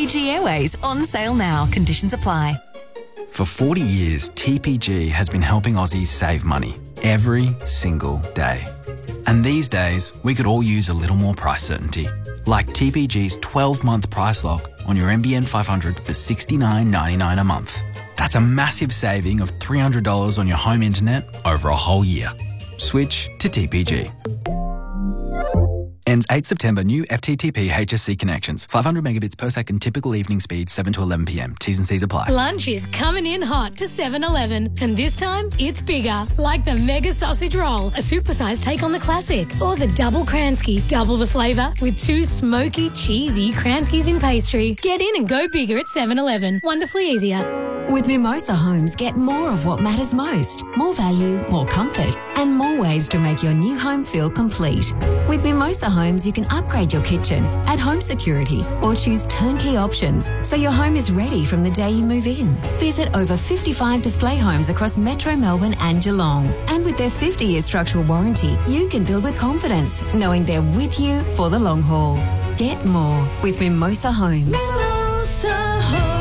Fiji Airways on sale now. Conditions apply. For 40 years, TPG has been helping Aussies save money every single day. And these days, we could all use a little more price certainty. Like TPG's 12-month price lock on your NBN 500 for $69.99 a month. That's a massive saving of $300 on your home internet over a whole year. Switch to TPG. Ends 8 September. New FTTP HSC connections. 500 megabits per second. Typical evening speed 7 to 11 p.m. T's and C's apply. Lunch is coming in hot to 7-Eleven. And this time, it's bigger. Like the Mega Sausage Roll, a supersized take on the classic. Or the Double Kransky, double the flavour with 2 smoky, cheesy Kranskys in pastry. Get in and go bigger at 7-Eleven. Wonderfully easier. With Mimosa Homes, get more of what matters most. More value, more comfort, and more ways to make your new home feel complete. With Mimosa Homes, you can upgrade your kitchen, add home security, or choose turnkey options so your home is ready from the day you move in. Visit over 55 display homes across Metro Melbourne and Geelong. And with their 50-year structural warranty, you can build with confidence, knowing they're with you for the long haul. Get more with Mimosa Homes. Mimosa Homes.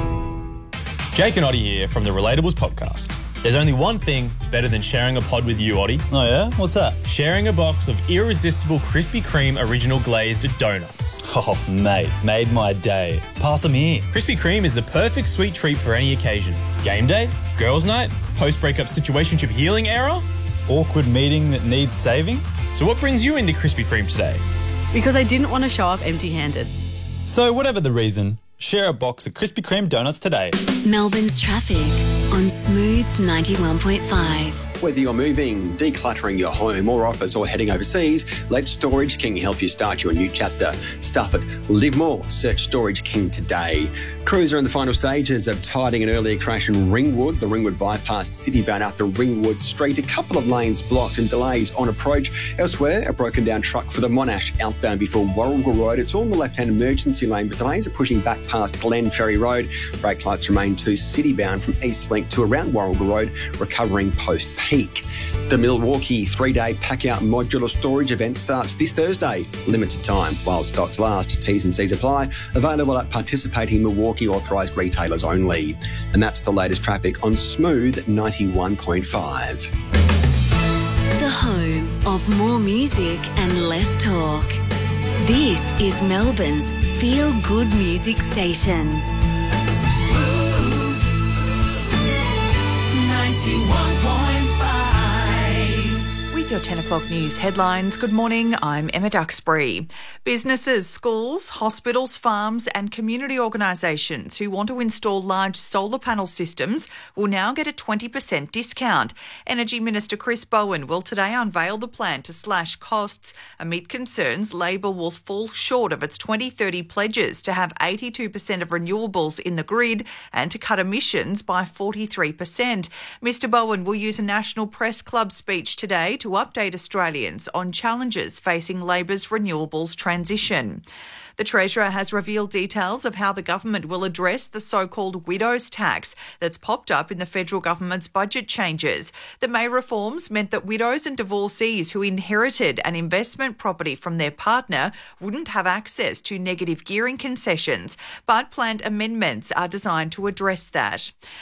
Jake and Oddie here from the Relatables podcast. There's only one thing better than sharing a pod with you, Oddie. Oh yeah? What's that? Sharing a box of irresistible Krispy Kreme original glazed donuts. Oh, mate, made my day. Pass them here. Krispy Kreme is the perfect sweet treat for any occasion. Game day, girls' night, post-breakup situationship healing era. Awkward meeting that needs saving. So what brings you into Krispy Kreme today? Because I didn't want to show up empty-handed. So whatever the reason, share a box of Krispy Kreme donuts today. Melbourne's traffic on Smooth 91.5. Whether you're moving, decluttering your home or office or heading overseas, let Storage King help you start your new chapter. Stuff it, live more. Search Storage King today. Crews are in the final stages of tidying an earlier crash in Ringwood. The Ringwood bypass citybound after Ringwood Street. A couple of lanes blocked and delays on approach. Elsewhere, a broken down truck for the Monash outbound before Warragul Road. It's on the left-hand emergency lane, but delays are pushing back past Glen Ferry Road. Brake lights remain to citybound from Eastlink to around Warragul Road, recovering post-peak. The Milwaukee 3-day pack-out modular storage event starts this Thursday. Limited time while stocks last. T's and C's apply. Available at participating Milwaukee authorised retailers only. And that's the latest traffic on Smooth 91.5. The home of more music and less talk. This is Melbourne's feel-good music station. Smooth 91.5. With your 10 o'clock news headlines, good morning, I'm Emma Duxbury. Businesses, schools, hospitals, farms and community organisations who want to install large solar panel systems will now get a 20% discount. Energy Minister Chris Bowen will today unveil the plan to slash costs amid concerns Labor will fall short of its 2030 pledges to have 82% of renewables in the grid and to cut emissions by 43%. Mr Bowen will use a National Press Club speech today to update Australians on challenges facing Labor's renewables transition. The Treasurer has revealed details of how the government will address the so-called widows tax that's popped up in the federal government's budget changes. The May reforms meant that widows and divorcees who inherited an investment property from their partner wouldn't have access to negative gearing concessions, but planned amendments are designed to address that.